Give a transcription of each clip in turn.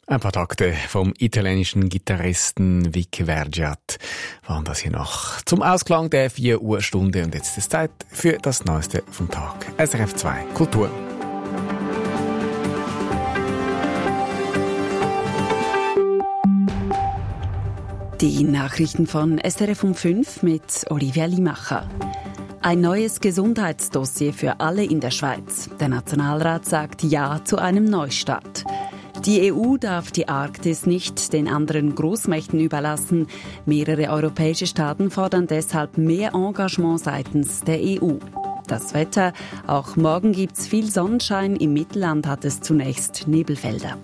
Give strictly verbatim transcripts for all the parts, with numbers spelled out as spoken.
Ein paar Takte vom italienischen Gitarristen Vic Vergiat waren das hier noch zum Ausklang der vier Uhr Stunde. Und jetzt ist Zeit für das Neueste vom Tag. S R F zwei Kultur. Die Nachrichten von S R F um fünf mit Olivia Limacher. Ein neues Gesundheitsdossier für alle in der Schweiz. Der Nationalrat sagt Ja zu einem Neustart. Die E U darf die Arktis nicht den anderen Großmächten überlassen. Mehrere europäische Staaten fordern deshalb mehr Engagement seitens der E U. Das Wetter. Auch morgen gibt's viel Sonnenschein. Im Mittelland hat es zunächst Nebelfelder.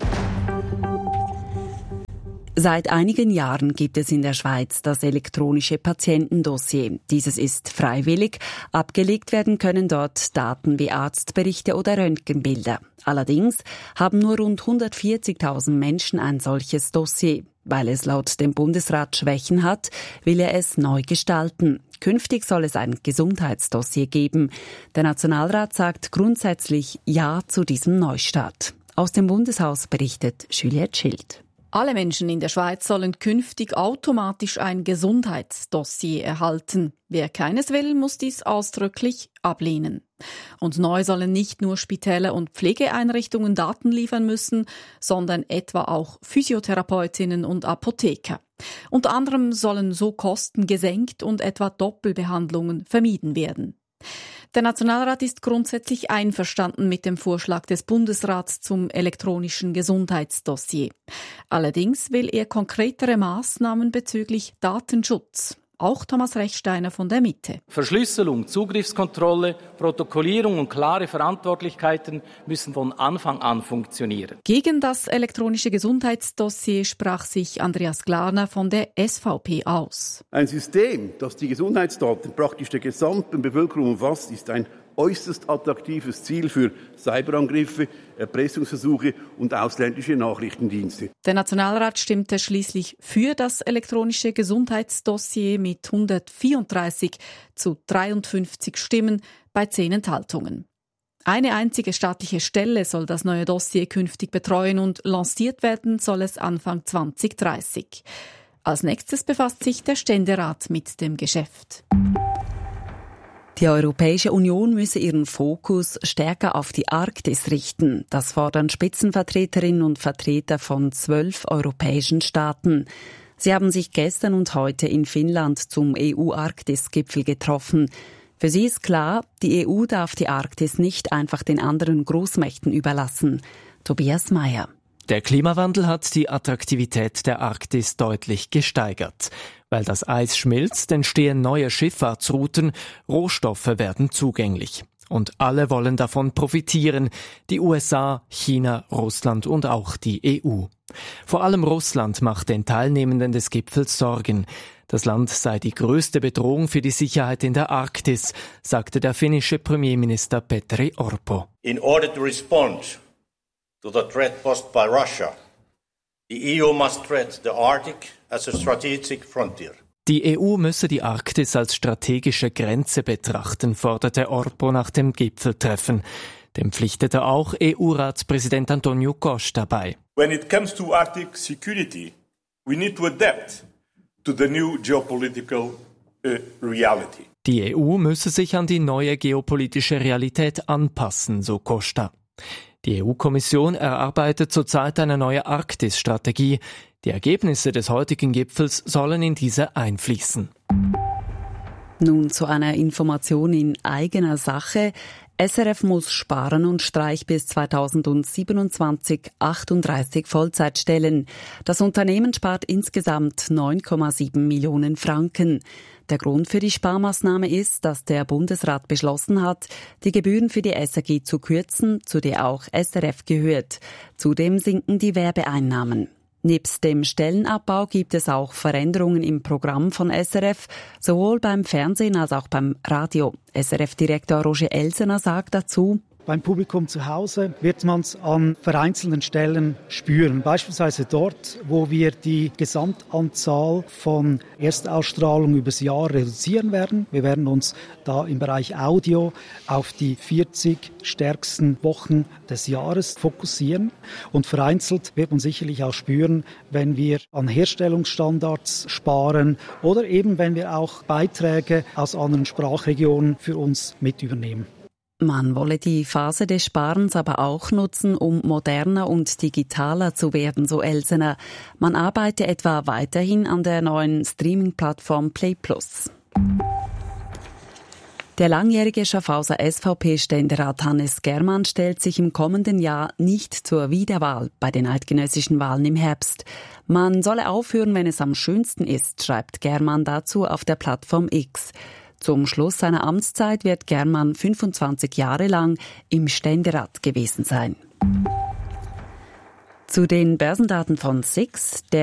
Seit einigen Jahren gibt es in der Schweiz das elektronische Patientendossier. Dieses ist freiwillig. Abgelegt werden können dort Daten wie Arztberichte oder Röntgenbilder. Allerdings haben nur rund hundertvierzigtausend Menschen ein solches Dossier. Weil es laut dem Bundesrat Schwächen hat, will er es neu gestalten. Künftig soll es ein Gesundheitsdossier geben. Der Nationalrat sagt grundsätzlich Ja zu diesem Neustart. Aus dem Bundeshaus berichtet Juliette Schild. Alle Menschen in der Schweiz sollen künftig automatisch ein Gesundheitsdossier erhalten. Wer keines will, muss dies ausdrücklich ablehnen. Und neu sollen nicht nur Spitäler und Pflegeeinrichtungen Daten liefern müssen, sondern etwa auch Physiotherapeutinnen und Apotheker. Unter anderem sollen so Kosten gesenkt und etwa Doppelbehandlungen vermieden werden. Der Nationalrat ist grundsätzlich einverstanden mit dem Vorschlag des Bundesrats zum elektronischen Gesundheitsdossier. Allerdings will er konkretere Maßnahmen bezüglich Datenschutz. Auch Thomas Rechsteiner von der Mitte. Verschlüsselung, Zugriffskontrolle, Protokollierung und klare Verantwortlichkeiten müssen von Anfang an funktionieren. Gegen das elektronische Gesundheitsdossier sprach sich Andreas Glarner von der S V P aus. Ein System, das die Gesundheitsdaten praktisch der gesamten Bevölkerung umfasst, ist ein äußerst attraktives Ziel für Cyberangriffe, Erpressungsversuche und ausländische Nachrichtendienste. Der Nationalrat stimmte schließlich für das elektronische Gesundheitsdossier mit hundertvierunddreißig zu dreiundfünfzig Stimmen bei zehn Enthaltungen. Eine einzige staatliche Stelle soll das neue Dossier künftig betreuen und lanciert werden soll es Anfang zwanzig dreißig. Als nächstes befasst sich der Ständerat mit dem Geschäft. Die Europäische Union müsse ihren Fokus stärker auf die Arktis richten. Das fordern Spitzenvertreterinnen und Vertreter von zwölf europäischen Staaten. Sie haben sich gestern und heute in Finnland zum E U-Arktis-Gipfel getroffen. Für sie ist klar, die E U darf die Arktis nicht einfach den anderen Großmächten überlassen. Tobias Mayer. Der Klimawandel hat die Attraktivität der Arktis deutlich gesteigert. Weil das Eis schmilzt, entstehen neue Schifffahrtsrouten, Rohstoffe werden zugänglich. Und alle wollen davon profitieren, die U S A, China, Russland und auch die E U. Vor allem Russland macht den Teilnehmenden des Gipfels Sorgen. Das Land sei die größte Bedrohung für die Sicherheit in der Arktis, sagte der finnische Premierminister Petteri Orpo. In order to respond to the threat posed by Russia, the E U must treat the Arctic as a strategic frontier. Die E U müsse die Arktis als strategische Grenze betrachten, forderte Orpo nach dem Gipfeltreffen. Dem pflichtete auch E U-Ratspräsident Antonio Costa bei. When it comes to Arctic security, we need to adapt to the new geopolitical uh, reality. Die E U müsse sich an die neue geopolitische Realität anpassen, so Costa. Die E U-Kommission erarbeitet zurzeit eine neue Arktis-Strategie. Die Ergebnisse des heutigen Gipfels sollen in diese einfließen. Nun zu einer Information in eigener Sache. S R F muss sparen und streicht bis zweitausendsiebenundzwanzig achtunddreißig Vollzeitstellen. Das Unternehmen spart insgesamt neun Komma sieben Millionen Franken. Der Grund für die Sparmaßnahme ist, dass der Bundesrat beschlossen hat, die Gebühren für die S R G zu kürzen, zu der auch S R F gehört. Zudem sinken die Werbeeinnahmen. Nebst dem Stellenabbau gibt es auch Veränderungen im Programm von S R F, sowohl beim Fernsehen als auch beim Radio. S R F-Direktor Roger Elsener sagt dazu: Beim Publikum zu Hause wird man es an vereinzelten Stellen spüren. Beispielsweise dort, wo wir die Gesamtanzahl von Erstausstrahlungen übers Jahr reduzieren werden. Wir werden uns da im Bereich Audio auf die vierzig stärksten Wochen des Jahres fokussieren. Und vereinzelt wird man sicherlich auch spüren, wenn wir an Herstellungsstandards sparen oder eben wenn wir auch Beiträge aus anderen Sprachregionen für uns mit übernehmen. Man wolle die Phase des Sparens aber auch nutzen, um moderner und digitaler zu werden, so Elsener. Man arbeite etwa weiterhin an der neuen Streaming-Plattform Play Plus. Der langjährige Schaffhauser S V P-Ständerat Hannes Germann stellt sich im kommenden Jahr nicht zur Wiederwahl bei den eidgenössischen Wahlen im Herbst. Man solle aufhören, wenn es am schönsten ist, schreibt Germann dazu auf der Plattform X. Zum Schluss seiner Amtszeit wird Germann fünfundzwanzig Jahre lang im Ständerat gewesen sein. Zu den Börsendaten von S I X. Der